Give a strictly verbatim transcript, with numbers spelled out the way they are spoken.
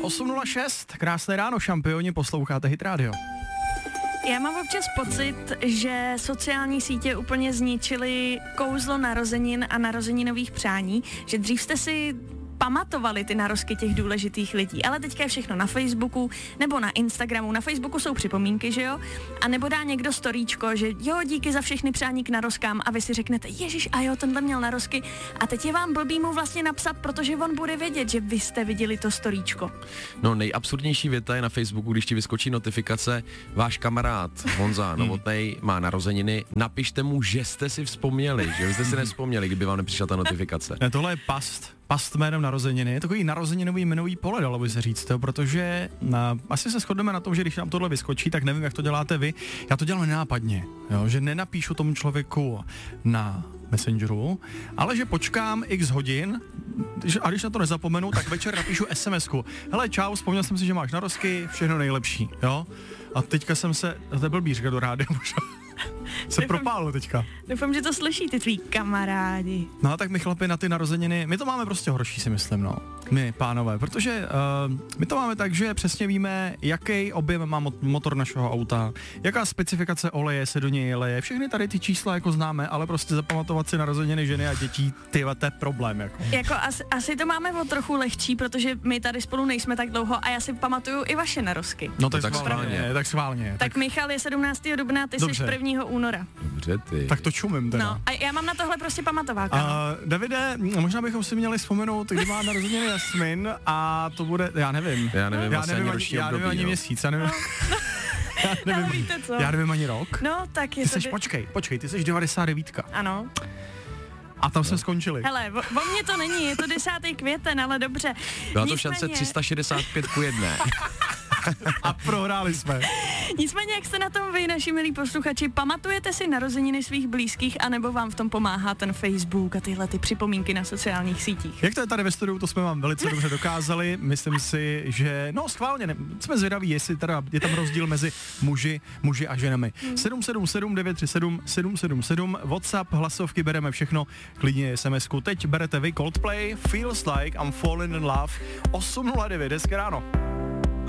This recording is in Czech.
osm nula šest, krásné ráno, šampioni, posloucháte Hit Radio. Já mám občas pocit, že sociální sítě úplně zničily kouzlo narozenin a narozeninových přání, že dřív jste si pamatovali ty narozky těch důležitých lidí, ale teďka je všechno na Facebooku nebo na Instagramu. Na Facebooku jsou připomínky, že jo? A nebo dá někdo storíčko, že jo, díky za všechny přání k narozkám a vy si řeknete, ježiš, a jo, tenhle měl narozky a teď je vám blbý mu vlastně napsat, protože on bude vědět, že vy jste viděli to storíčko. No, nejabsurdnější věta je na Facebooku, když ti vyskočí notifikace, váš kamarád Honza Novotnej má narozeniny, napište mu, že jste si vzpomněli, že jste si nevzpomněli, kdyby vám nepřišla ta notifikace. Ne, tohle je past. Past jménem narozeniny, je takový narozeninový jmenový pole, dalo by se říct, jo, protože na, asi se shodneme na tom, že když nám tohle vyskočí, tak nevím, jak to děláte vy. Já to dělám nenápadně, jo, že nenapíšu tomu člověku na Messengeru, ale že počkám x hodin a když na to nezapomenu, tak večer napíšu SMSku. Hele, čau, vzpomněl jsem si, že máš narozky, všechno nejlepší, jo. A teďka jsem se, to je blbý říkat do rádia, se propálil teďka. Doufám, že to slyší ty tví kamarádi. No tak my chlapi na ty narozeniny, my to máme prostě horší, si myslím, no. My, pánové, protože uh, my to máme tak, že přesně víme, jaký objem má motor našeho auta, jaká specifikace oleje se do něj leje, všechny tady ty čísla jako známe, ale prostě zapamatovat si narozeniny ženy a dětí, ty to je problém, jako. Jako asi, asi to máme o trochu lehčí, protože my tady spolu nejsme tak dlouho a já si pamatuju i vaše narozky. No tak, tak schválně, schválně. tak schválně. Tak, Tak, tak Michal je sedmnáctého dubna, ty Dobře. jsi prvního února. Dobře, ty. tak to čumím teda. No a já mám na tohle prostě pamatováka. Uh, No. Davide, možná bychom si měli vzpomenout, kdy má narozeniny Jasmin a to bude, já nevím. Já nevím, já vlastně nevím ani ani, roční já nevím období, ani no. měsíc, já nevím, já Ale nevím, víte co? já nevím ani rok. No, tak je Ty to... seš, počkej, počkej, ty jsi devadesát devět Ano. a tam jsme skončili. Hele, o, o mně to není, je to desátý květen, ale dobře. Byla to Nicméně- šance tři sta šedesát pět ku jedné. A prohráli jsme. Nicméně, jak jste na tom vy, naši milí posluchači, pamatujete si narozeniny svých blízkých, anebo vám v tom pomáhá ten Facebook a tyhle ty připomínky na sociálních sítích? Jak to je tady ve studiu, to jsme vám velice dobře dokázali. Myslím si, že, no schválně, ne, jsme zvědaví, jestli teda je tam rozdíl mezi muži, muži a ženami. sedm sedm sedm devět tři sedm sedm sedm sedm, WhatsApp, hlasovky, bereme všechno, klidně SMSku. Teď berete vy Coldplay, Feels Like I'm Falling in Love, osm nula devět, hezké ráno.